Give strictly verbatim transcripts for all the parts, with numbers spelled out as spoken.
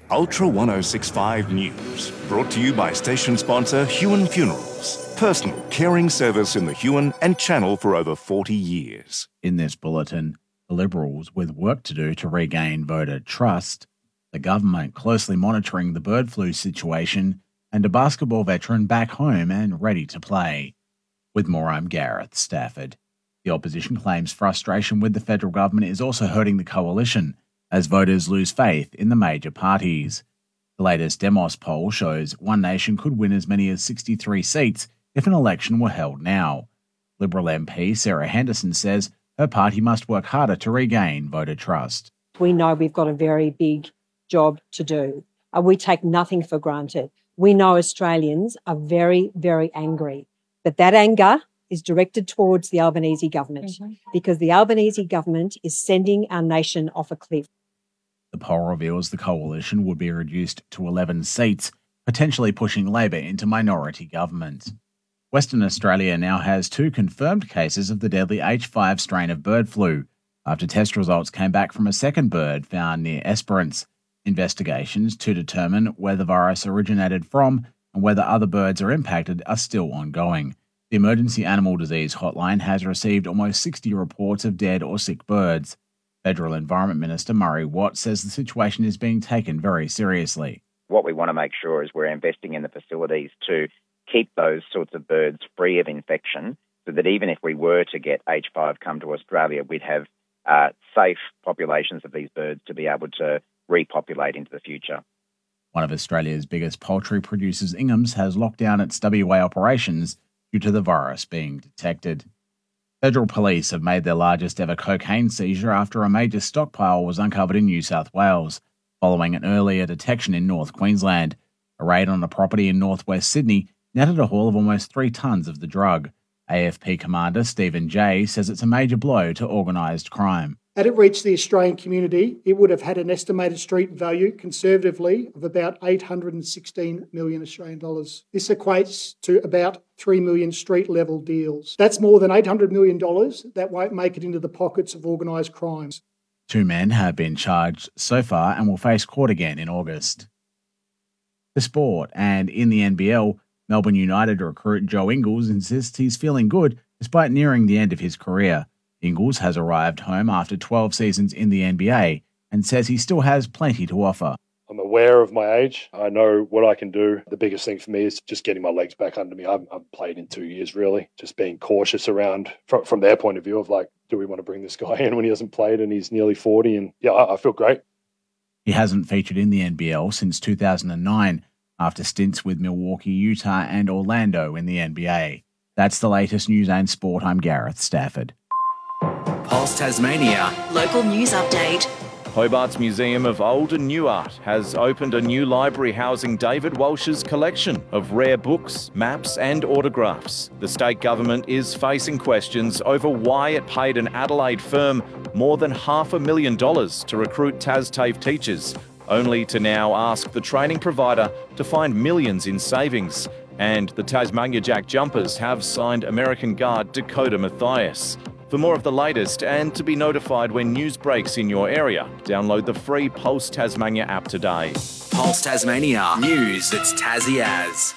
Ultra ten sixty-five News, brought to you by station sponsor Huon Funerals, personal caring service in the Huon and Channel for over forty years. In this bulletin, the Liberals with work to do to regain voter trust, the government closely monitoring the bird flu situation, and a basketball veteran back home and ready to play. With more, I'm Gareth Stafford. The opposition claims frustration with the federal government is also hurting the coalition, as voters lose faith in the major parties. The latest Demos poll shows One Nation could win as many as sixty-three seats if an election were held now. Liberal M P Sarah Henderson says her party must work harder to regain voter trust. We know we've got a very big job to do. Uh, we take nothing for granted. We know Australians are very, very angry, but that anger is directed towards the Albanese government mm-hmm. because the Albanese government is sending our nation off a cliff. The poll reveals the coalition would be reduced to eleven seats, potentially pushing Labor into minority government. Western Australia now has two confirmed cases of the deadly H five strain of bird flu, after test results came back from a second bird found near Esperance. Investigations to determine where the virus originated from and whether other birds are impacted are still ongoing. The Emergency Animal Disease Hotline has received almost sixty reports of dead or sick birds. Federal Environment Minister Murray Watt says the situation is being taken very seriously. What we want to make sure is we're investing in the facilities to keep those sorts of birds free of infection so that even if we were to get H five come to Australia, we'd have uh, safe populations of these birds to be able to repopulate into the future. One of Australia's biggest poultry producers, Ingham's, has locked down its W A operations due to the virus being detected. Federal police have made their largest ever cocaine seizure after a major stockpile was uncovered in New South Wales, following an earlier detection in North Queensland. A raid on a property in northwest Sydney netted a haul of almost three tonnes of the drug. A F P commander Stephen Jay says it's a major blow to organised crime. Had it reached the Australian community, it would have had an estimated street value, conservatively, of about eight hundred sixteen million Australian dollars. This equates to about three million street-level deals. That's more than eight hundred million dollars that won't make it into the pockets of organised crimes. Two men have been charged so far and will face court again in August. The sport, and in the N B L, Melbourne United recruit Joe Ingles insists he's feeling good despite nearing the end of his career. Ingles has arrived home after twelve seasons in the N B A and says he still has plenty to offer. I'm aware of my age. I know what I can do. The biggest thing for me is just getting my legs back under me. I haven't, I haven't played in two years, really. Just being cautious around, from, from their point of view of like, do we want to bring this guy in when he hasn't played and he's nearly forty? And yeah, I, I feel great. He hasn't featured in the N B L since two thousand nine, after stints with Milwaukee, Utah and Orlando in the N B A. That's the latest news and sport. I'm Gareth Stafford. Pulse Tasmania. Local news update. Hobart's Museum of Old and New Art has opened a new library housing David Walsh's collection of rare books, maps and autographs. The state government is facing questions over why it paid an Adelaide firm more than half a million dollars to recruit TasTAFE teachers, only to now ask the training provider to find millions in savings. And the Tasmania Jack Jumpers have signed American guard Dakota Mathias. For more of the latest and to be notified when news breaks in your area, download the free Pulse Tasmania app today. Pulse Tasmania. News that's Tassie as.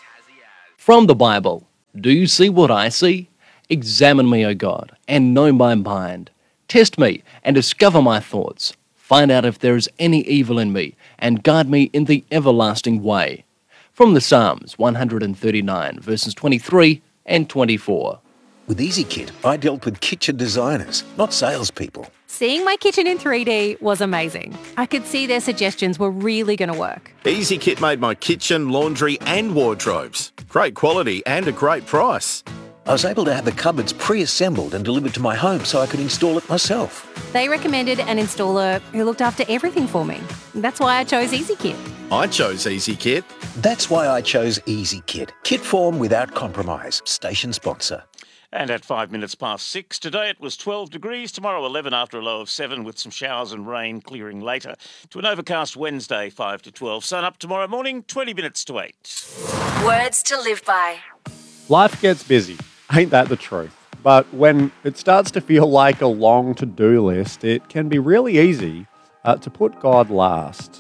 From the Bible, do you see what I see? Examine me, O God, and know my mind. Test me and discover my thoughts. Find out if there is any evil in me, and guide me in the everlasting way. From the Psalms one thirty-nine, verses twenty-three and twenty-four. With EasyKit, I dealt with kitchen designers, not salespeople. Seeing my kitchen in three D was amazing. I could see their suggestions were really going to work. EasyKit made my kitchen, laundry and wardrobes. Great quality and a great price. I was able to have the cupboards pre-assembled and delivered to my home so I could install it myself. They recommended an installer who looked after everything for me. That's why I chose EasyKit. I chose EasyKit. That's why I chose EasyKit. Kit form without compromise. Station sponsor. And at five minutes past six, today it was twelve degrees, tomorrow eleven after a low of seven with some showers and rain clearing later. To an overcast Wednesday, five to twelve. Sun up tomorrow morning, twenty minutes to eight. Words to live by. Life gets busy, ain't that the truth? But when it starts to feel like a long to-do list, it can be really easy uh, to put God last.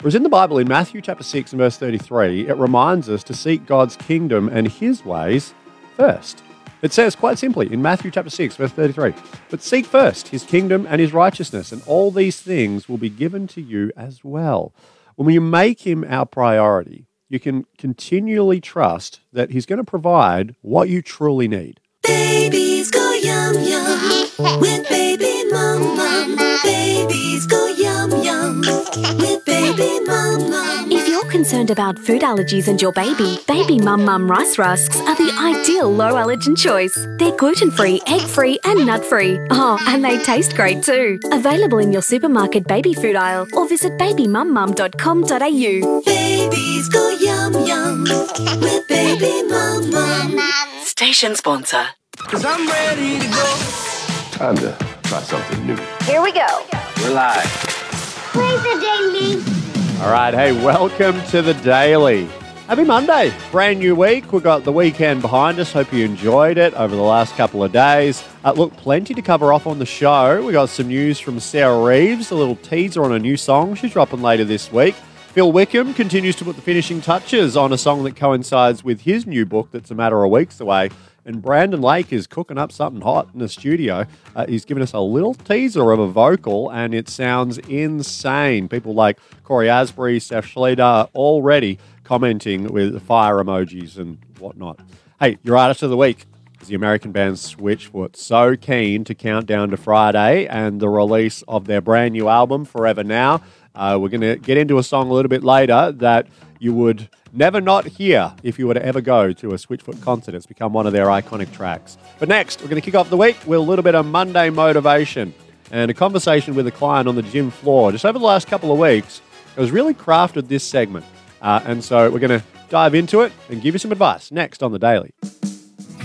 Whereas in the Bible, in Matthew chapter six and verse thirty-three, it reminds us to seek God's kingdom and his ways first. It says quite simply in Matthew chapter six, verse thirty-three, but seek first his kingdom and his righteousness, and all these things will be given to you as well. When you make him our priority, you can continually trust that he's going to provide what you truly need. Babies go yum yum with baby mum mum. Babies go yum yum with baby mum mum. If you're concerned about food allergies and your baby, Baby Mum Mum Rice Rusks are the ideal low allergen choice. They're gluten-free, egg-free and nut-free. Oh, and they taste great too. Available in your supermarket baby food aisle or visit baby mum mum dot com dot a u. Babies go yum yum with baby mum mum. Station sponsor. Cause I'm ready to go. Time to try something new. Here we go. We're live. Where's the daily? All right, hey, welcome to the Daily. Happy Monday. Brand new week. We've got the weekend behind us. Hope you enjoyed it over the last couple of days. Uh, look, plenty to cover off on the show. We got some news from Sarah Reeves, a little teaser on a new song she's dropping later this week. Phil Wickham continues to put the finishing touches on a song that coincides with his new book that's a matter of weeks away. And Brandon Lake is cooking up something hot in the studio. Uh, he's given us a little teaser of a vocal, and it sounds insane. People like Corey Asbury, Steph Schleter, already commenting with fire emojis and whatnot. Hey, your artist of the week is the American band Switchfoot. So keen to count down to Friday and the release of their brand new album, Forever Now. Uh, we're going to get into a song a little bit later that you would never not hear if you were to ever go to a Switchfoot concert. It's become one of their iconic tracks. But next, we're going to kick off the week with a little bit of Monday motivation and a conversation with a client on the gym floor. Just over the last couple of weeks, it was really crafted this segment. Uh, and so we're going to dive into it and give you some advice next on The Daily.